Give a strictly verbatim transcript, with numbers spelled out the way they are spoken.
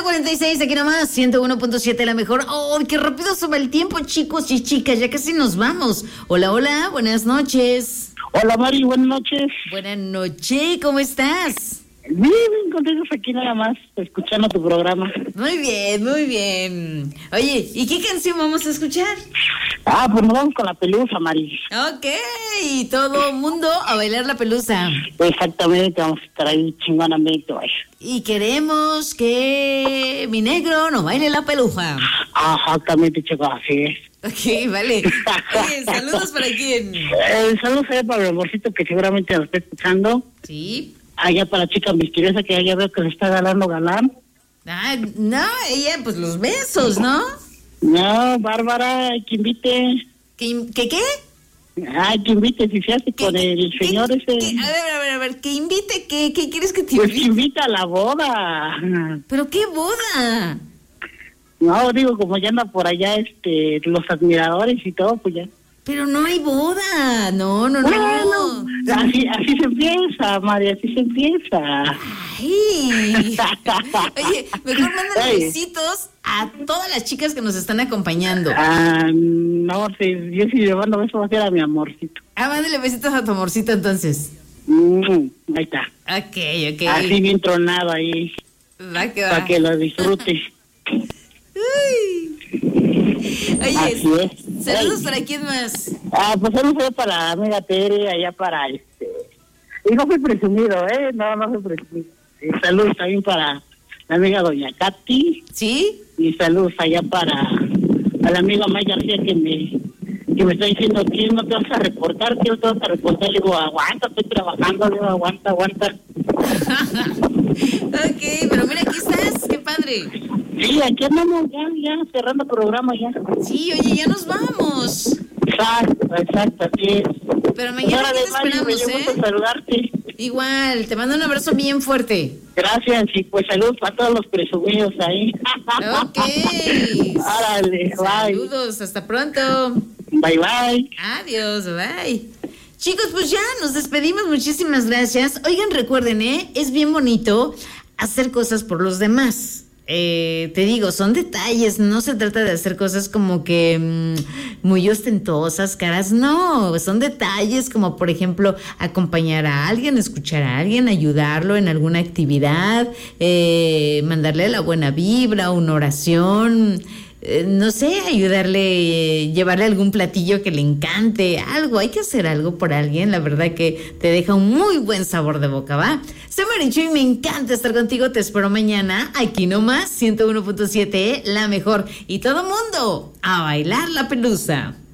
cuarenta y seis, aquí nomás, ciento uno punto siete, la mejor. ¡Oh, qué rápido se va el tiempo, chicos y chicas! Ya casi nos vamos. Hola, hola, buenas noches. Hola, Mari, buenas noches. Buenas noches, ¿cómo estás? Bien, bien contentos aquí nada más, escuchando tu programa. Muy bien, muy bien. Oye, ¿y qué canción vamos a escuchar? Ah, pues nos vamos con la pelusa, Mari. Ok, todo mundo a bailar la pelusa. Exactamente, vamos a estar ahí chingonamente. Y queremos que mi negro nos baile la pelusa. Ah, exactamente, chicos, así es. Ok, vale. Oye, saludos para quién. Eh, saludos allá para el amorcito que seguramente nos está escuchando. Sí. Allá para la chica misteriosa que ya veo que se está ganando galán. Ah, no, ella, pues los besos, ¿no? No, Bárbara, hay que invite. ¿Qué? ¿Qué? qué? Ay, que invite, si se hace con ¿Qué, el qué, señor qué, ese. qué? A ver, a ver, a ver, que invite, ¿qué? ¿Qué quieres que te Pues que invite? invita a la boda. ¿Pero qué boda? No, digo, como ya anda por allá este los admiradores y todo, pues ya. Pero no hay boda, no, no, no. Bueno, así, así se empieza, María, así se empieza. Ay. Oye, mejor mándale Ey. besitos a todas las chicas que nos están acompañando. Ah, no sé, yo si le mando besos va a ser a mi amorcito. Ah, mándale besitos a tu amorcito entonces. Mm, ahí está. Ok, ok. Así bien tronado ahí, Va que va. para que lo disfrutes. Uy. Oye, Así es. saludos Ey. para quién más. Ah, pues saludos allá para la amiga Tere, allá para este... Y no fui presumido, ¿eh? No, no fui presumido. Y saludos también para la amiga Doña Katy. ¿Sí? Y saludos allá para, para la amiga Maya García que me, que me está diciendo que no te vas a reportar, que no te vas a reportar. Le digo, aguanta, estoy trabajando, le digo, aguanta, aguanta. Ok, pero mira, aquí estás, qué padre. Sí, aquí andamos ya, ya, cerrando el programa ya. Sí, oye, ya nos vamos. Exacto, exacto, así es. Pero mañana Órale, aquí te Mari, me esperamos, dio gusto ¿eh? saludarte. Igual, te mando un abrazo bien fuerte. Gracias, y pues saludos para todos los presumidos ahí. Ok. Órale, bye. Saludos, hasta pronto. Bye, bye. Adiós, bye. Chicos, pues ya nos despedimos, muchísimas gracias. Oigan, recuerden, ¿eh? Es bien bonito hacer cosas por los demás. Eh, te digo, son detalles, no se trata de hacer cosas como que mmm, muy ostentosas, caras, no, son detalles como por ejemplo acompañar a alguien, escuchar a alguien, ayudarlo en alguna actividad, eh, mandarle la buena vibra, una oración, eh, no sé, ayudarle, eh, llevarle algún platillo que le encante, algo, hay que hacer algo por alguien, la verdad que te deja un muy buen sabor de boca, ¿va? Soy Marichu y me encanta estar contigo, te espero mañana, aquí nomás, ciento uno punto siete, la mejor, y todo mundo, a bailar la pelusa.